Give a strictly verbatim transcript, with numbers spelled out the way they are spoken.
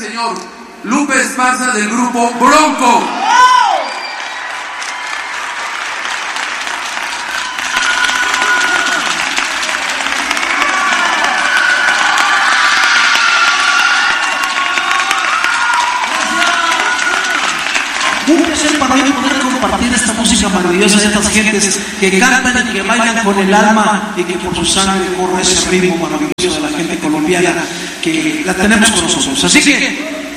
señor Lupe Esparza del grupo Bronco. Un placer para mí poder compartir esta música maravillosa de estas gentes que cantan y que bailan con el alma y que por su sangre corre ese ritmo maravilloso de la gente colombiana que la tenemos con nosotros. Así que